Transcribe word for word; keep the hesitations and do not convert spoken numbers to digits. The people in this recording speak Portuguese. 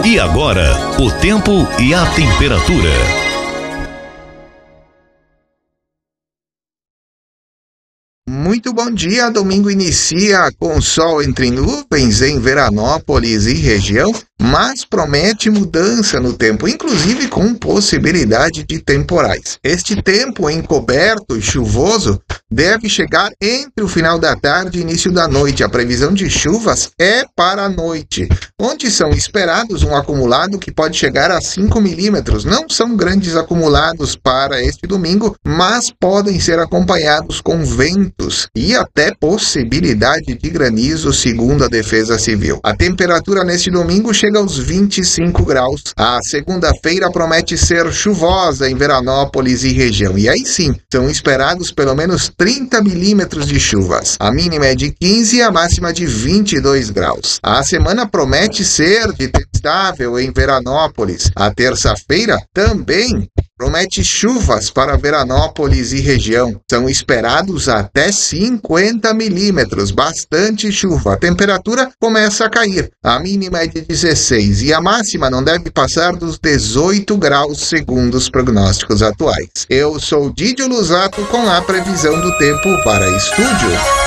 E agora, o tempo e a temperatura. Muito bom dia, domingo inicia com sol entre nuvens em Veranópolis e região, mas promete mudança no tempo, inclusive com possibilidade de temporais. Este tempo encoberto e chuvoso deve chegar entre o final da tarde e início da noite. A previsão de chuvas é para a noite, onde são esperados um acumulado que pode chegar a cinco milímetros. Não são grandes acumulados para este domingo, mas podem ser acompanhados com ventos e até possibilidade de granizo, segundo a Defesa Civil. A temperatura neste domingo chega aos vinte e cinco graus. A segunda-feira promete ser chuvosa em Veranópolis e região. E aí sim, são esperados pelo menos trinta milímetros de chuvas. A mínima é de quinze e a máxima de vinte e dois graus. A semana promete ser de tempo estável em Veranópolis. A terça-feira também promete chuvas para Veranópolis e região. São esperados até cinquenta milímetros, bastante chuva. A temperatura começa a cair. A mínima é de dezesseis e a máxima não deve passar dos dezoito graus, segundo os prognósticos atuais. Eu sou Didio Lusato com a previsão do tempo para Estúdio.